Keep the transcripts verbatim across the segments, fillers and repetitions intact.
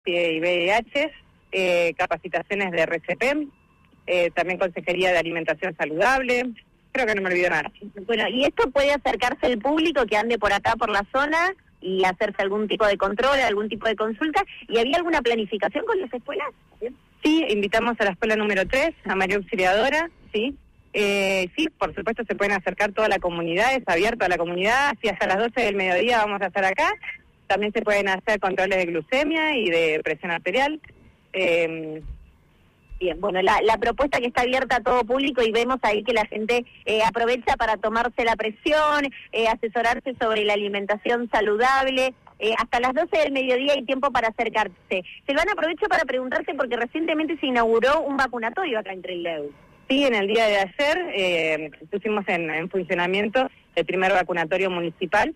y V I H, eh, capacitaciones de R C P, eh, también consejería de alimentación saludable. Creo que no me olvido nada. Bueno, y esto puede acercarse el público que ande por acá, por la zona, y hacerse algún tipo de control, algún tipo de consulta. ¿Y había alguna planificación con las escuelas? Sí, invitamos a la escuela número tres, a María Auxiliadora, sí. Eh, sí, por supuesto se pueden acercar toda la comunidad, es abierto a la comunidad, así hasta las doce del mediodía vamos a estar acá. También se pueden hacer controles de glucemia y de presión arterial. Eh, Bien, bueno, la, la propuesta que está abierta a todo público y vemos ahí que la gente eh, aprovecha para tomarse la presión, eh, asesorarse sobre la alimentación saludable. Eh, hasta las doce del mediodía hay tiempo para acercarse. Silvana, aprovecho para preguntarte porque recientemente se inauguró un vacunatorio acá en Trelew. Sí, en el día de ayer eh, pusimos en, en funcionamiento el primer vacunatorio municipal.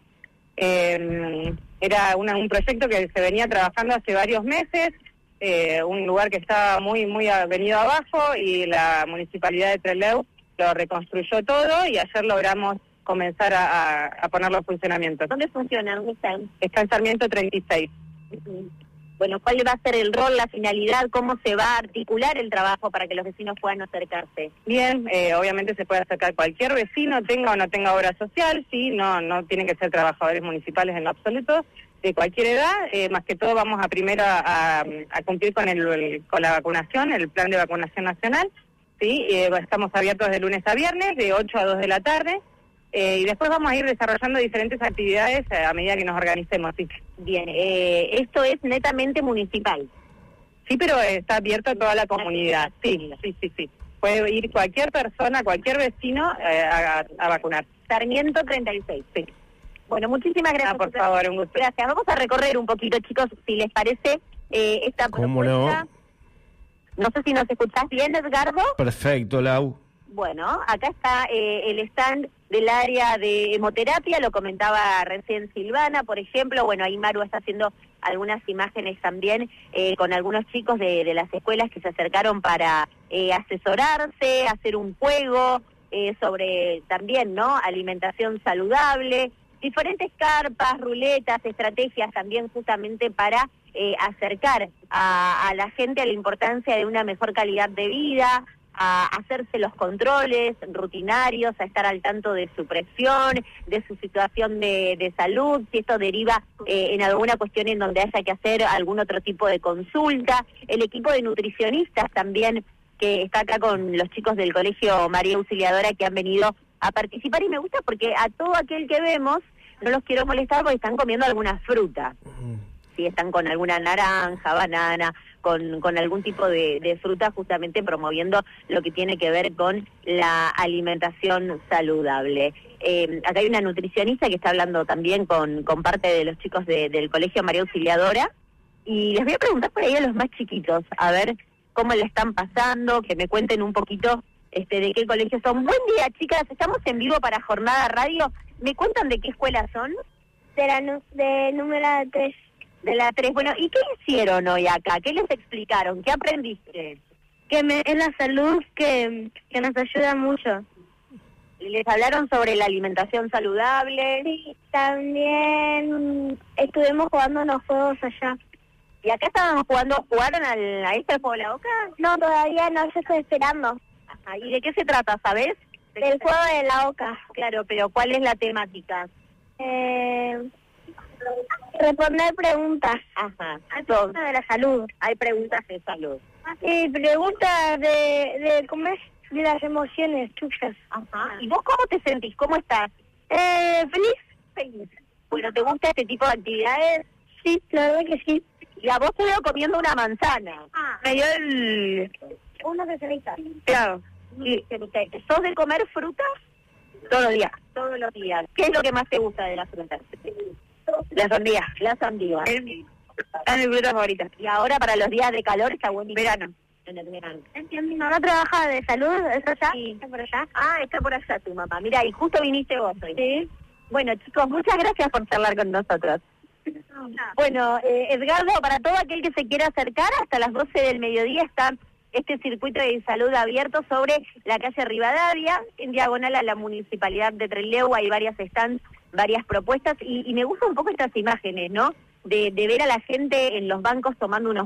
Eh, era una, un proyecto que se venía trabajando hace varios meses. Eh, un lugar que estaba muy muy venido abajo y la Municipalidad de Trelew lo reconstruyó todo y ayer logramos comenzar a, a, a ponerlo en funcionamiento. ¿Dónde funciona? ¿Dónde está? Está en Sarmiento treinta y seis. Uh-huh. Bueno, ¿cuál va a ser el rol, la finalidad? ¿Cómo se va a articular el trabajo para que los vecinos puedan acercarse? Bien, eh, obviamente se puede acercar cualquier vecino, tenga o no tenga obra social, sí, no no tienen que ser trabajadores municipales en lo absoluto, de cualquier edad, eh, más que todo vamos a primero a, a, a cumplir con el, el con la vacunación, el plan de vacunación nacional, sí, eh, estamos abiertos de lunes a viernes, de ocho a dos de la tarde, eh, y después vamos a ir desarrollando diferentes actividades a medida que nos organicemos, sí. Bien, eh, esto es netamente municipal. Sí, pero está abierto a toda la comunidad, sí, sí, sí, sí. Puede ir cualquier persona, cualquier vecino eh, a, a vacunar. Sarmiento treinta y seis, sí. Bueno, muchísimas gracias. Ah, por favor, un gusto. Gracias. Vamos a recorrer un poquito, chicos, si les parece, eh, esta ¿Cómo propuesta. no? No sé si nos escuchás bien, Edgardo. Perfecto, Lau. Bueno, acá está eh, el stand del área de hemoterapia, lo comentaba recién Silvana, por ejemplo. Bueno, ahí Maru está haciendo algunas imágenes también eh, con algunos chicos de, de las escuelas que se acercaron para eh, asesorarse, hacer un juego eh, sobre también, ¿no?, alimentación saludable. Diferentes carpas, ruletas, estrategias también justamente para eh, acercar a, a la gente a la importancia de una mejor calidad de vida, a hacerse los controles rutinarios, a estar al tanto de su presión, de su situación de, de salud, si esto deriva eh, en alguna cuestión en donde haya que hacer algún otro tipo de consulta. El equipo de nutricionistas también que está acá con los chicos del Colegio María Auxiliadora que han venido a participar, y me gusta porque a todo aquel que vemos no los quiero molestar porque están comiendo alguna fruta. Si están con alguna naranja, banana, con, con algún tipo de, de fruta, justamente promoviendo lo que tiene que ver con la alimentación saludable. Eh, acá hay una nutricionista que está hablando también con, con parte de los chicos de, del Colegio María Auxiliadora, y les voy a preguntar por ahí a los más chiquitos, a ver cómo le están pasando, que me cuenten un poquito este de qué colegio son. Buen día, chicas, estamos en vivo para Jornada Radio. ¿Me cuentan de qué escuela son? De la nu de número tres. De la tres. Bueno, ¿y qué hicieron hoy acá? ¿Qué les explicaron? ¿Qué aprendiste? Que me, es la salud que, que nos ayuda mucho. ¿Les hablaron sobre la alimentación saludable? Sí, también estuvimos jugando unos juegos allá. ¿Y acá estaban jugando, jugaron al, a este juego de la boca? No, todavía no, yo estoy esperando. Ajá. ¿Y de qué se trata, sabes? ¿De Del juego de la boca. Claro, pero ¿cuál es la temática? Eh... Responder preguntas. Ajá. Hay preguntas de la salud. Hay preguntas de salud. Y preguntas de, de, ¿cómo es? De las emociones tuyas. Ajá. ¿Y vos cómo te sentís? ¿Cómo estás? Eh, feliz. Feliz. Bueno, ¿te gusta este tipo de actividades? Sí, la verdad que sí. Y a vos te veo comiendo una manzana. Ah. Me dio el... Uno que se me hizo. Claro. ¿Y sos de comer frutas? Todos los días. Todos los días. ¿Qué es lo que más te gusta de las frutas? La sandía. La sandía. Es mi fruta favorita. Y ahora para los días de calor está buenísimo. Verano. En el verano. Entiendo. ¿No trabaja de salud? ¿Eso allá? Sí. ¿Está por allá? Ah, está por allá tu mamá. Mira, y justo viniste vos hoy. Sí. Bueno, chicos, muchas gracias por charlar con nosotros. No, no. Bueno, eh, Edgardo, para todo aquel que se quiera acercar, hasta las doce del mediodía está este circuito de salud abierto sobre la calle Rivadavia, en diagonal a la Municipalidad de Trelew. Hay varias stands, varias propuestas, y, y me gustan un poco estas imágenes, ¿no? de, de ver a la gente en los bancos tomando unos